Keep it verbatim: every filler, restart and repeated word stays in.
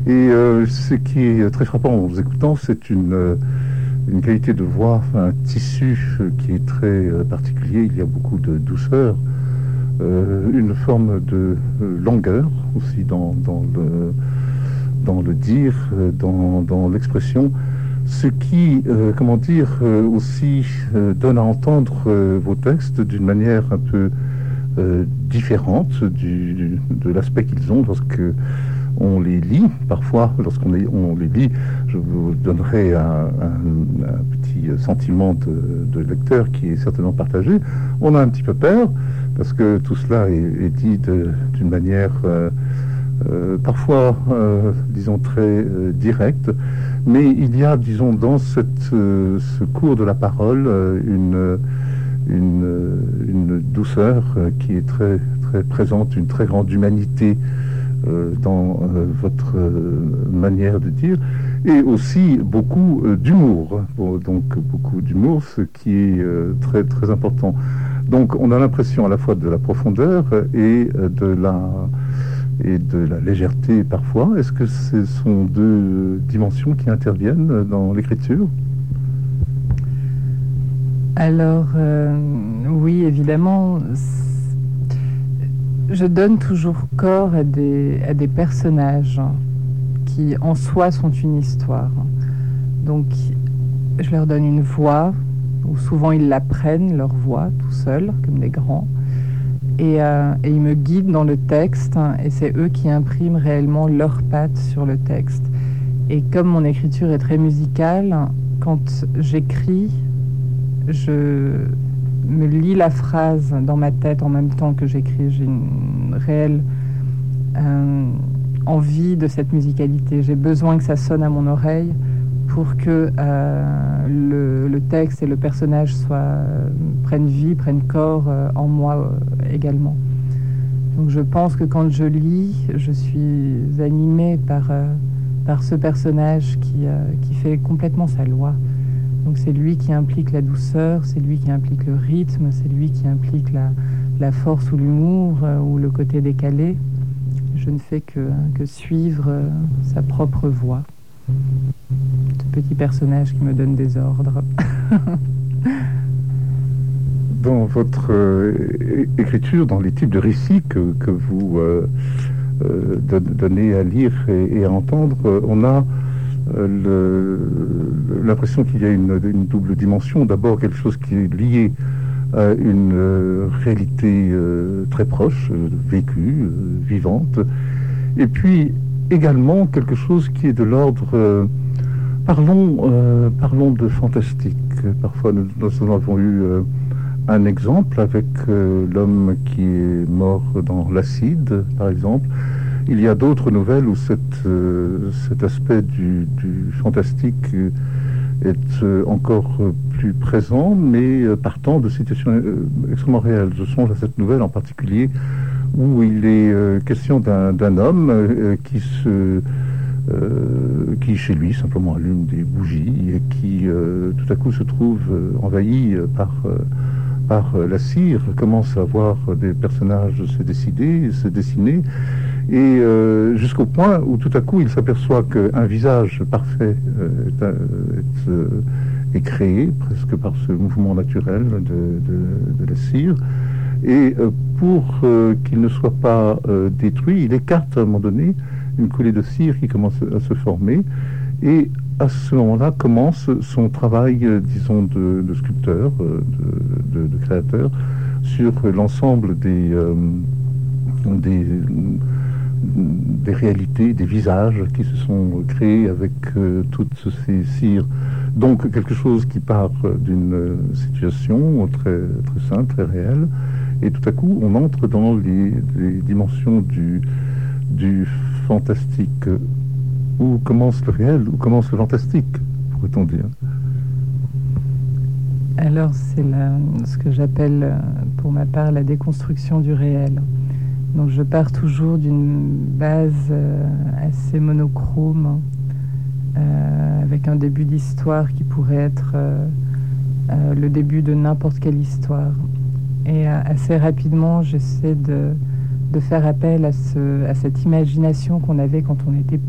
Et euh, ce qui est très frappant en vous écoutant, c'est une, euh, une qualité de voix, un tissu euh, qui est très euh, particulier. Il y a beaucoup de douceur, euh, une forme de euh, langueur aussi dans, dans, le, dans le dire, euh, dans, dans l'expression. Ce qui, euh, comment dire, euh, aussi euh, donne à entendre euh, vos textes d'une manière un peu euh, différente du, du, de l'aspect qu'ils ont lorsque on les lit. Parfois, lorsqu'on les, on les lit, je vous donnerai un, un, un petit sentiment de, de lecteur qui est certainement partagé. On a un petit peu peur, parce que tout cela est, est dit d'une manière euh, euh, parfois, euh, disons, très euh, directe. Mais il y a, disons, dans cette, euh, ce cours de la parole, euh, une, une, une douceur euh, qui est très, très présente, une très grande humanité euh, dans euh, votre euh, manière de dire, et aussi beaucoup euh, d'humour. Bon, donc beaucoup d'humour, ce qui est euh, très, très important. Donc on a l'impression à la fois de la profondeur et euh, de la... et de la légèreté parfois. Est-ce que ce sont deux dimensions qui interviennent dans l'écriture? Alors, euh, oui, évidemment, je donne toujours corps à des, à des personnages qui, en soi, sont une histoire. Donc, je leur donne une voix, ou souvent ils l'apprennent, leur voix, tout seuls, comme des grands. Et, euh, et ils me guident dans le texte, et c'est eux qui impriment réellement leurs pattes sur le texte. Et comme mon écriture est très musicale, quand j'écris, je me lis la phrase dans ma tête en même temps que j'écris. J'ai une réelle euh, envie de cette musicalité. J'ai besoin que ça sonne à mon oreille pour que euh, le, le texte et le personnage soient, euh, prennent vie, prennent corps euh, en moi euh, également. Donc je pense que quand je lis, je suis animée par, euh, par ce personnage qui, euh, qui fait complètement sa loi. Donc c'est lui qui implique la douceur, c'est lui qui implique le rythme, c'est lui qui implique la, la force ou l'humour euh, ou le côté décalé. Je ne fais que, que suivre euh, sa propre voix. Ce petit personnage qui me donne des ordres. Dans votre euh, écriture, dans les types de récits que, que vous euh, euh, donnez à lire et, et à entendre, on a euh, l'impression qu'il y a une, une double dimension. D'abord, quelque chose qui est lié à une euh, réalité euh, très proche, euh, vécue, euh, vivante, et puis également quelque chose qui est de l'ordre... Euh, parlons, euh, parlons de fantastique. Parfois, nous, nous avons eu euh, un exemple avec euh, l'homme qui est mort dans l'acide, par exemple. Il y a d'autres nouvelles où cette, euh, cet aspect du, du fantastique est euh, encore plus présent, mais euh, partant de situations euh, extrêmement réelles. Je songe à cette nouvelle en particulier où il est euh, question d'un d'un homme euh, qui se... Euh, qui chez lui simplement allume des bougies et qui euh, tout à coup se trouve euh, envahi par, euh, par euh, la cire, commence à voir des personnages se décider, se dessiner, et euh, jusqu'au point où tout à coup il s'aperçoit qu'un visage parfait euh, est, est, euh, est créé presque par ce mouvement naturel de, de, de la cire, et euh, pour euh, qu'il ne soit pas euh, détruit, il écarte à un moment donné une coulée de cire qui commence à se former, et à ce moment-là commence son travail, euh, disons, de, de sculpteur, euh, de, de, de créateur, sur l'ensemble des, euh, des, des réalités, des visages qui se sont créés avec euh, toutes ces cires. Donc quelque chose qui part d'une situation très, très simple, très réelle, et tout à coup on entre dans les, les dimensions du, du fantastique. Où commence le réel, où commence le fantastique, pourrait-on dire? Alors c'est ce que j'appelle pour ma part la déconstruction du réel. Donc je pars toujours d'une base euh, assez monochrome, euh, avec un début d'histoire qui pourrait être euh, euh, le début de n'importe quelle histoire. Et euh, assez rapidement j'essaie de de faire appel à, ce, à cette imagination qu'on avait quand on était